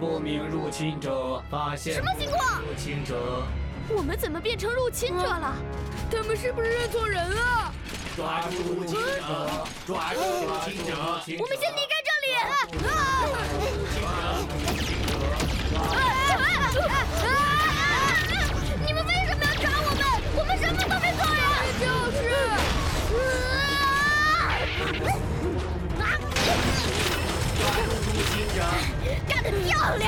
不明入侵者，发现什么情况？ 入侵者， 我们怎么变成入侵者了？ 他们是不是认错人了？ 抓住入侵者，抓住入侵者！ 我们先离开这里！你们为什么要抓我们？我们什么都没做呀！ 就是。 抓住入侵者！ 干得漂亮！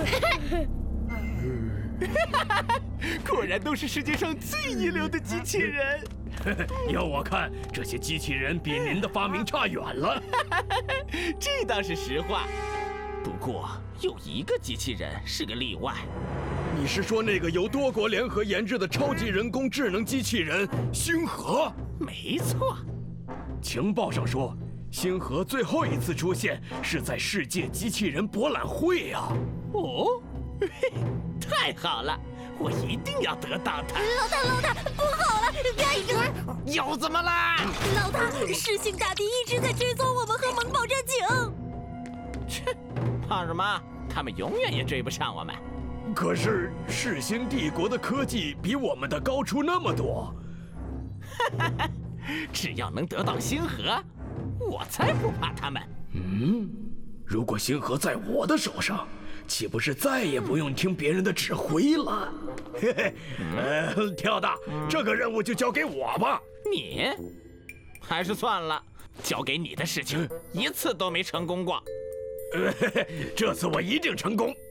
果然都是世界上最一流的机器人。 要我看，这些机器人比您的发明差远了。 这倒是实话。不过有一个机器人是个例外。 你是说那个由多国联合研制的超级人工智能机器人星河？ 没错。 情报上说，星河最后一次出现是在世界机器人博览会啊。 哦，嘿，太好了，我一定要得到它。 老大，不好了！ 又怎么啦？ 老大，噬星大帝一直在追踪我们和萌宝战警。 切，怕什么？他们永远也追不上我们。 可是噬星帝国的科技比我们的高出那么多。 只要能得到星河，我才不怕他们。 如果星河在我的手上，岂不是再也不用听别人的指挥了？嘿嘿，跳大，这个任务就交给我吧。 你，还是算了，交给你的事情一次都没成功过。 这次我一定成功。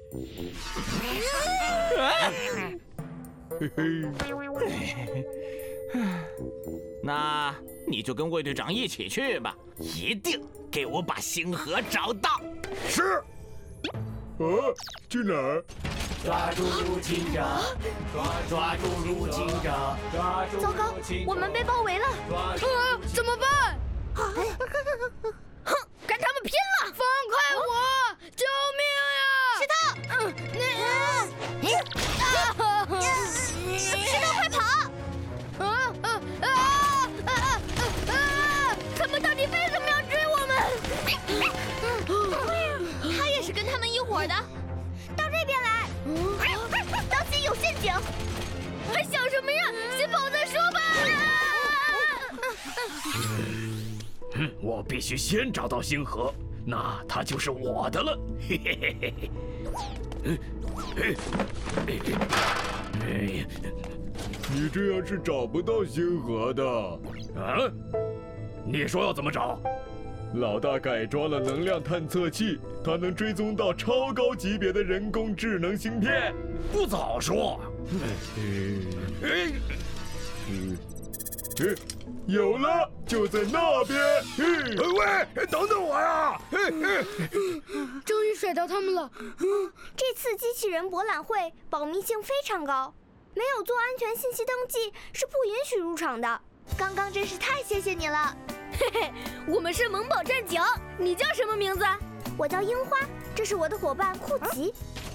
那你就跟魏队长一起去吧，一定给我把星河找到。 是。 去哪儿？ 抓住入侵者！抓住入侵者！抓住！ 糟糕，我们被包围了！ 怎么办？ 哼，跟他们拼了！ 放开我！救命呀！ 石头，石头，快跑！他们到底为什么要追我们？他也是跟他们一伙的，到这边来！当心有陷阱！还想什么呀？先跑再说吧！ 我必须先找到星河，那它就是我的了。嘿嘿嘿嘿。 你这样是找不到星河的。 啊？你说要怎么找？ 老大改装了能量探测器，它能追踪到超高级别的人工智能芯片。 不早说。 有了，就在那边。 喂，等等我呀！ 终于甩到他们了。 这次机器人博览会保密性非常高，没有做安全信息登记是不允许入场的。刚刚真是太谢谢你了。嘿嘿，我们是萌宝战警。你叫什么名字？我叫樱花，这是我的伙伴库奇。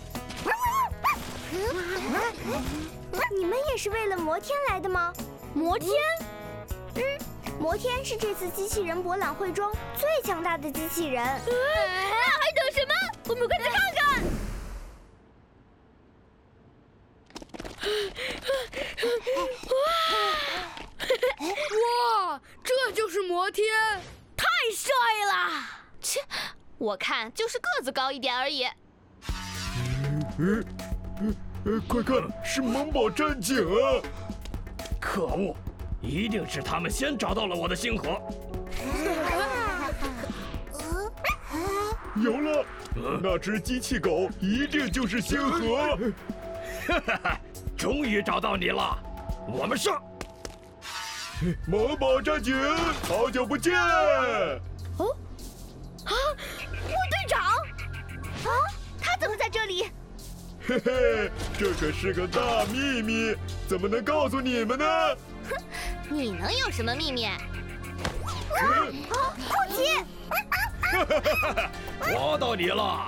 你们也是为了摩天来的吗？摩天？摩天是这次机器人博览会中最强大的机器人。那还等什么？我们快去看看！ 哇，这就是摩天， 太帅了！切，我看就是个子高一点而已。 快看，是萌宝战警啊！ 可恶，一定是他们先找到了我的星河。 有了，那只机器狗一定就是星河。 哈哈哈，终于找到你了，我们上！ 萌宝战警，好久不见！ 吴队长，他怎么在这里？ 嘿嘿，这可是个大秘密，怎么能告诉你们呢？ 哼，你能有什么秘密？酷奇！ 抓到你了！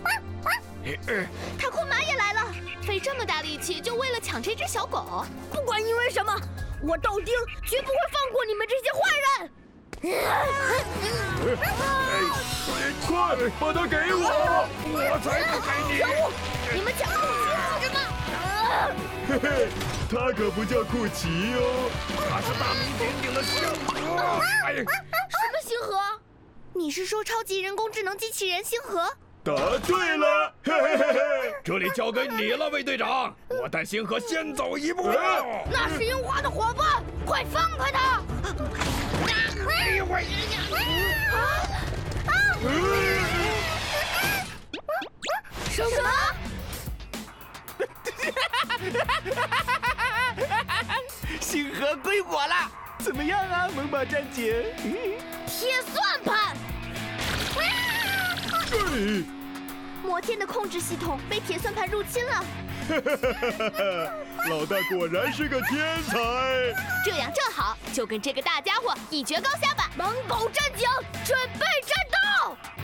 塔库马也来了，费这么大力气就为了抢这只小狗，不管因为什么，我豆丁绝不会放过你们这些坏人！ 快把它给我，我才不给你！ 你们抢空袭做什么？ 嘿嘿，它可不叫库奇哟，它是大名鼎鼎的星河。哎呀， 什么星河？你是说超级人工智能机器人星河？ 答对了，嘿嘿嘿嘿。 这里交给你了，魏队长，我带星河先走一步。 那是樱花的伙伴，快放开他！ 什么？ 星河归我了，怎么样啊，萌宝站姐？ 铁算盘！ 对， 摩天的控制系统被铁算盘入侵了， 老大果然是个天才。 这样正好，就跟这个大家伙一决高下吧！ 萌宝战将，准备战斗！